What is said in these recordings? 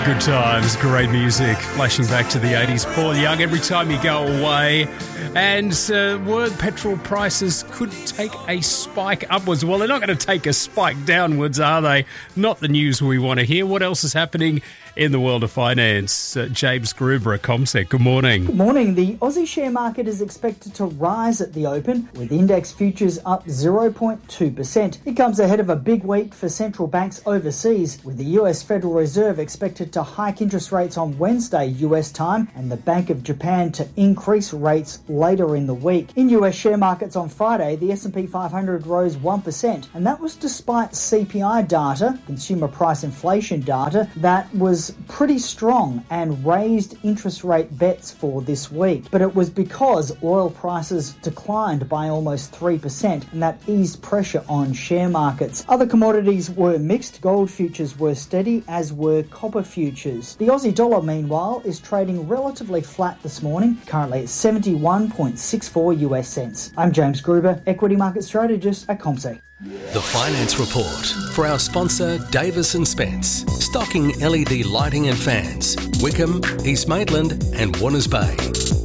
Good times, great music, flashing back to the 80s. Paul Young, every time you go away. And word petrol prices could take a spike upwards. Well, they're not going to take a spike downwards, are they? Not the news we want to hear. What else is happening in the world of finance? James Gruber at CommSec. Good morning. Good morning. The Aussie share market is expected to rise at the open, with index futures up 0.2%. It comes ahead of a big week for central banks overseas, with the US Federal Reserve expected to hike interest rates on Wednesday US time, and the Bank of Japan to increase rates later in the week. In US share markets on Friday, the S&P 500 rose 1%, and that was despite CPI data, consumer price inflation data, that was pretty strong and raised interest rate bets for this week. But it was because oil prices declined by almost 3%, and that eased pressure on share markets. Other commodities were mixed. Gold futures were steady, as were copper futures. The Aussie dollar, meanwhile, is trading relatively flat this morning, currently at 71.64 US cents. I'm James Gruber, equity market strategist at CommSec. The Finance Report for our sponsor Davis & Spence, stocking LED lighting and fans, Wickham, East Maitland and Warners Bay.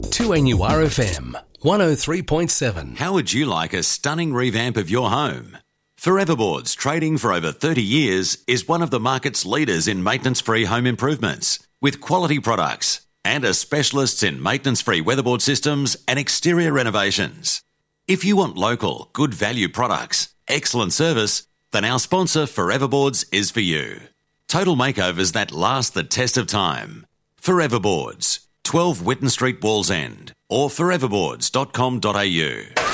2NURFM 103.7. How would you like a stunning revamp of your home? Foreverboards, trading for over 30 years, is one of the market's leaders in maintenance-free home improvements, with quality products and are specialists in maintenance-free weatherboard systems and exterior renovations. If you want local, good value products, excellent service, then our sponsor Foreverboards is for you. Total makeovers that last the test of time. Foreverboards, 12 Whitten Street, Wallsend, or foreverboards.com.au.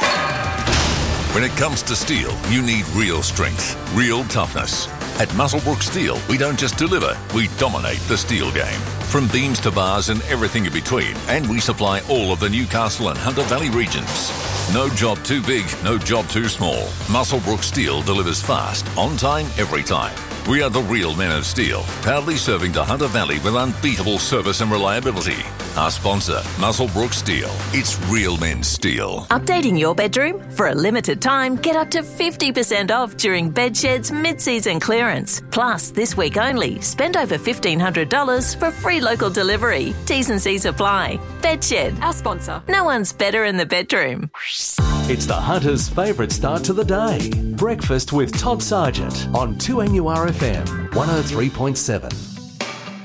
When it comes to steel, you need real strength, real toughness. At Muswellbrook Steel, we don't just deliver, we dominate the steel game. From beams to bars and everything in between, and we supply all of the Newcastle and Hunter Valley regions. No job too big, no job too small. Muswellbrook Steel delivers fast, on time, every time. We are the real men of steel, proudly serving the Hunter Valley with unbeatable service and reliability. Our sponsor, Muswellbrook Steel. It's real men's steel. Updating your bedroom? For a limited time, get up to 50% off during Bedshed's mid-season clearance. Plus, this week only, spend over $1,500 for free local delivery. T's and C's apply. Bedshed, our sponsor. No one's better in the bedroom. It's the Hunter's favourite start to the day. Breakfast with Todd Sargent on 2NURFM 103.7.